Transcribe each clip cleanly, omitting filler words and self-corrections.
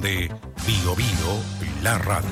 de Bio Bio, la radio.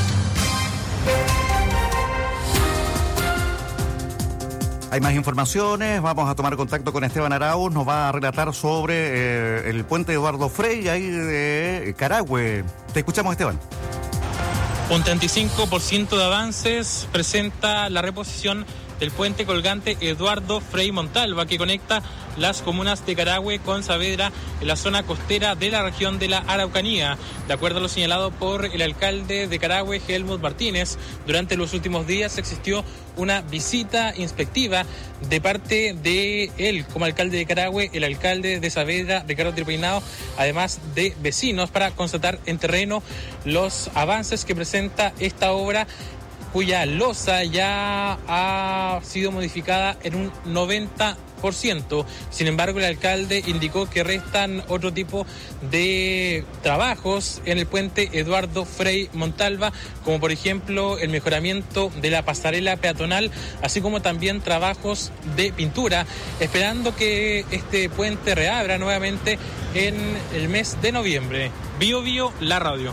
Hay más informaciones, vamos a tomar contacto con Esteban Arauz, nos va a relatar sobre el puente Eduardo Frei, ahí de Carahue. Te escuchamos, Esteban. Un 35% de avances presenta la reposición del puente colgante Eduardo Frei Montalva, que conecta las comunas de Carahue con Saavedra en la zona costera de la región de la Araucanía. De acuerdo a lo señalado por el alcalde de Carahue, Helmut Martínez, durante los últimos días existió una visita inspectiva de parte de él como alcalde de Carahue, el alcalde de Saavedra, Ricardo Tirpeinado, además de vecinos, para constatar en terreno los avances que presenta esta obra, cuya losa ya ha sido modificada en un 90%. Sin embargo, el alcalde indicó que restan otro tipo de trabajos en el puente Eduardo Frei Montalva, como por ejemplo el mejoramiento de la pasarela peatonal, así como también trabajos de pintura, esperando que este puente reabra nuevamente en el mes de noviembre. Bio Bio, la radio.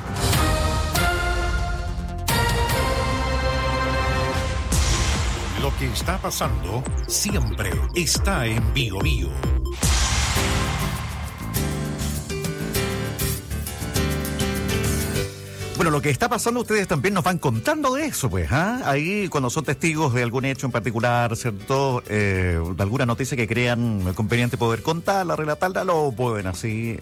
Lo que está pasando siempre está en Bio Bio. Bueno, lo que está pasando, ustedes también nos van contando de eso, pues, ¿ah? Ahí, cuando son testigos de algún hecho en particular, ¿cierto? De alguna noticia que crean conveniente poder contarla, relatarla, lo pueden así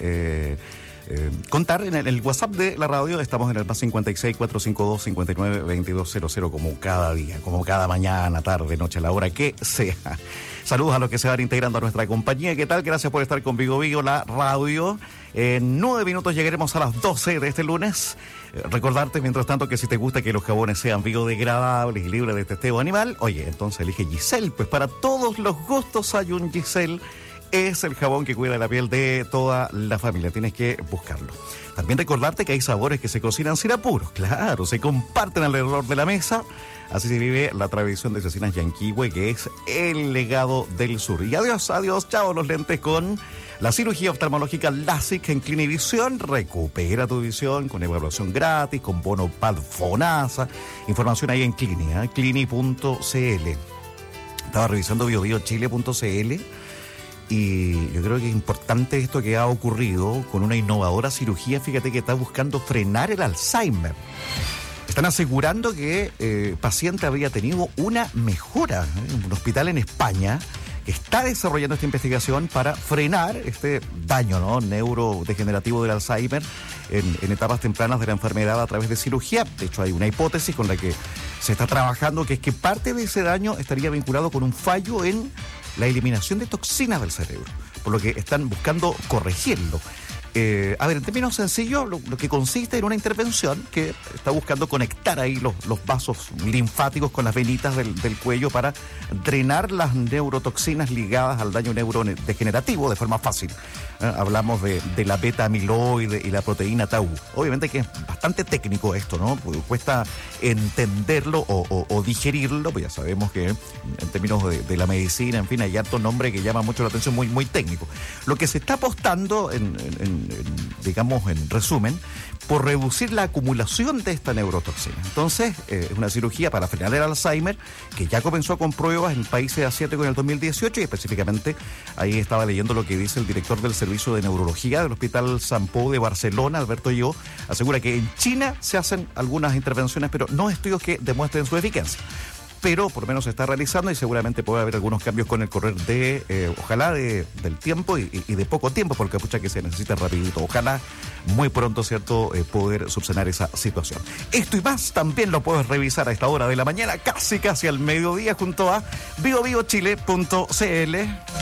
contar en el WhatsApp de la radio. Estamos en el más 56 452 59 2200, como cada día, como cada mañana, tarde, noche, a la hora que sea. Saludos a los que se van integrando a nuestra compañía. ¿Qué tal? Gracias por estar con Bio Bio, la radio. En 9 minutos llegaremos a las 12 de este lunes. Recordarte, mientras tanto, que si te gusta que los jabones sean biodegradables y libres de testeo animal, oye, entonces elige Giselle. Pues para todos los gustos hay un Giselle. Es el jabón que cuida la piel de toda la familia. Tienes que buscarlo. También recordarte que hay sabores que se cocinan sin apuros. Claro, se comparten alrededor de la mesa. Así se vive la tradición de Cecinas Yanquihue, que es el legado del sur. Y adiós, adiós, chao, los lentes con la cirugía oftalmológica LASIK en Clinivision. Recupera tu visión con evaluación gratis, con bono Padfonasa. Información ahí en clini.cl. Estaba revisando biobiochile.cl. Y yo creo que es importante esto que ha ocurrido con una innovadora cirugía. Fíjate que está buscando frenar el Alzheimer. Están asegurando que el paciente habría tenido una mejora en un hospital en España que está desarrollando esta investigación para frenar este daño, ¿no?, neurodegenerativo del Alzheimer en etapas tempranas de la enfermedad a través de cirugía. De hecho, hay una hipótesis con la que se está trabajando, que es que parte de ese daño estaría vinculado con un fallo en la eliminación de toxinas del cerebro, por lo que están buscando corregirlo. A ver, en términos sencillos, lo que consiste en una intervención que está buscando conectar ahí los vasos linfáticos con las venitas del cuello para drenar las neurotoxinas ligadas al daño neurodegenerativo de forma fácil. Hablamos de la beta-amiloide y la proteína tau. Obviamente que es bastante técnico esto, ¿no? Porque cuesta entenderlo o digerirlo, pues ya sabemos que en términos de la medicina, en fin, hay harto nombre que llama mucho la atención, muy, muy técnico. Lo que se está apostando digamos, en resumen, por reducir la acumulación de esta neurotoxina. Entonces, es una cirugía para frenar el Alzheimer que ya comenzó con pruebas en países asiáticos en el 2018, y específicamente ahí estaba leyendo lo que dice el director del Servicio de Neurología del Hospital Sant Pau de Barcelona, Alberto Lleó. Asegura que en China se hacen algunas intervenciones, pero no estudios que demuestren su eficacia. Pero por lo menos se está realizando y seguramente puede haber algunos cambios con el correr ojalá del tiempo y de poco tiempo, porque pucha que se necesita rapidito. Ojalá muy pronto, ¿cierto?, poder subsanar esa situación. Esto y más también lo puedes revisar a esta hora de la mañana, casi al mediodía, junto a biobiochile.cl.